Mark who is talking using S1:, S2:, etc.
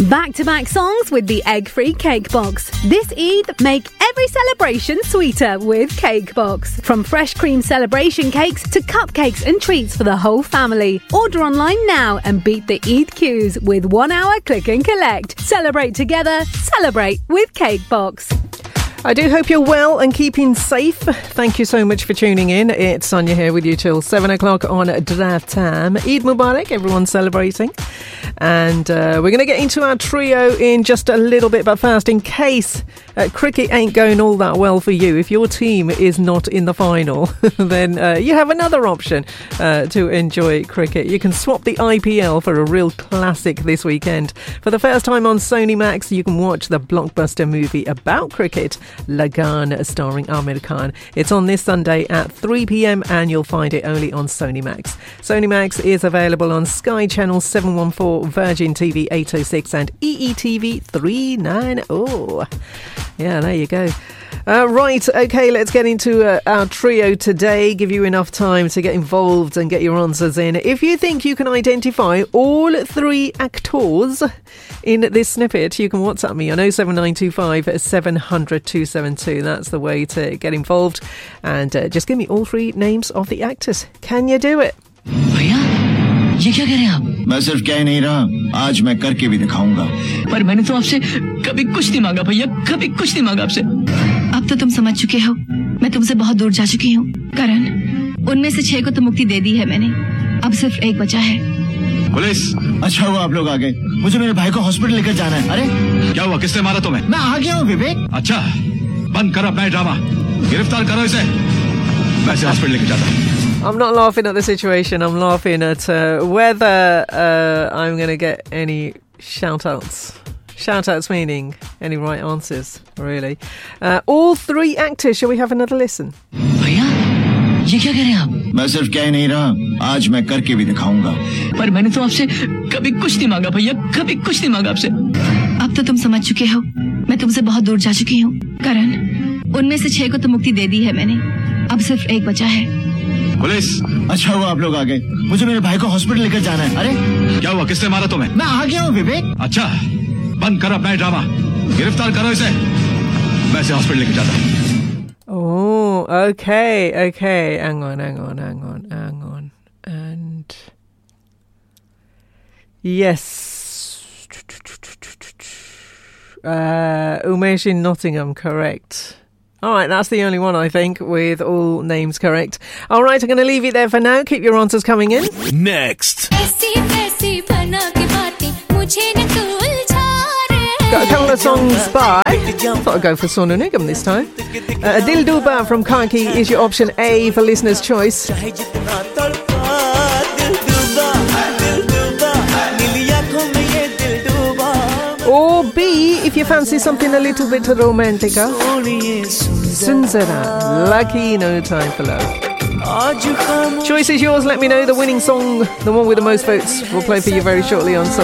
S1: Back-to-back songs with the egg-free Cake Box. This Eid, make every celebration sweeter with Cake Box. From fresh cream celebration cakes to cupcakes and treats for the whole family. Order online now and beat the Eid queues with 1 hour click and collect. Celebrate together, celebrate with Cake Box.
S2: I do hope you're well and keeping safe. Thank you so much for tuning in. It's Sonia here with you till 7 o'clock on Drive Time. Eid Mubarak, everyone's celebrating. And we're going to get into our trio in just a little bit, but first, in case cricket ain't going all that well for you, if your team is not in the final, then you have another option to enjoy cricket. You can swap the IPL for a real classic this weekend. For the first time on Sony Max, you can watch the blockbuster movie about cricket, Lagan, starring Amir Khan. It's on this Sunday at 3 p.m. and you'll find it only on Sony Max. Sony Max is available on Sky Channel 714, Virgin TV 806 and EETV 390. Yeah, there you go. Right, okay, let's get into our trio today. Give you enough time to get involved and get your answers in. If you think you can identify all three actors in this snippet, you can WhatsApp me on 07925 700 272. That's the way to get involved. And just give me all three names of the actors. Can you do it?
S3: ये क्या कह रहे हैं आप? मैं सिर्फ कह नहीं रहा, आज मैं करके भी दिखाऊंगा। पर मैंने तो आपसे कभी कुछ नहीं मांगा भैया, कभी कुछ नहीं मांगा आपसे।
S4: अब तो तुम समझ चुके हो, मैं तुमसे बहुत दूर जा चुकी हूँ। करण, उनमें से 6 को तो मुक्ति दे दी है मैंने, अब सिर्फ 1 बचा है।
S3: पुलिस, अच्छा हुआ आप लोग आ गए। मुझे मेरे भाई को हॉस्पिटल लेकर जाना है। अरे क्या हुआ, किसने मारा तुम्हें? मैं आ गया हूँ विवेक। अच्छा, बंद कर अपना ड्रामा, गिरफ्तार करो इसे। मैं इसे हॉस्पिटल लेकर जाता हूँ।
S2: I'm not laughing at the situation. I'm laughing at whether I'm going to get any shout-outs. Shout-outs meaning any right answers, really. All three actors. Shall we have another listen?
S3: भैया, ये क्या कह रहे हैं आप? मैं सिर्फ कह नहीं रहा, आज मैं करके भी दिखाऊंगा। पर मैंने तो आपसे कभी कुछ नहीं मांगा भैया, कभी कुछ नहीं मांगा आपसे।
S4: अब तो तुम समझ चुके हो, मैं तुमसे बहुत दूर जा चुकी हूँ। करण, उनमें से 6 को तो मुक्ति दे दी है मैंने, अब सिर्फ 1 बचा है।
S3: पुलिस, अच्छा हुआ आप लोग आ गए। मुझे मेरे भाई को हॉस्पिटल लेकर जाना है। अरे क्या हुआ, किसने मारा तुम्हें? मैं आ गया हूँ विवेक। अच्छा, बंद कर अपना ड्रामा, गिरफ्तार करो इसे। मैं इसे हॉस्पिटल लेकर जाता हूँ।
S2: Oh, okay. Hang on. And yes, Umesh in Nottingham, correct. All right, that's the only one, I think, with all names correct. All right, I'm going to leave it there for now. Keep your answers coming in.
S5: Next.
S2: Got a couple of songs by... Thought I'd go for Sonu Nigam this time. Dil Duba from Kaki is your option A for listener's choice. Or B, if you fancy something a little bit romantica, Sunzara, Lucky No Time for Love. Choice is yours. Let me know the winning song, the one with the most votes. We'll play for you very shortly on Soul